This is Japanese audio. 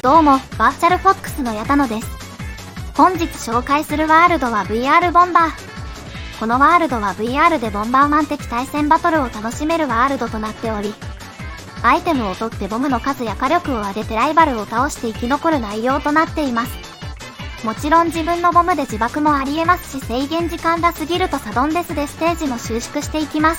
どうも、バーチャルフォックスの矢田野です。本日紹介するワールドは VR ボンバー。このワールドは VR でボンバーマン的対戦バトルを楽しめるワールドとなっており、アイテムを取ってボムの数や火力を上げてライバルを倒して生き残る内容となっています。もちろん自分のボムで自爆もありえますし、制限時間が過ぎるとサドンデスでステージも収縮していきます。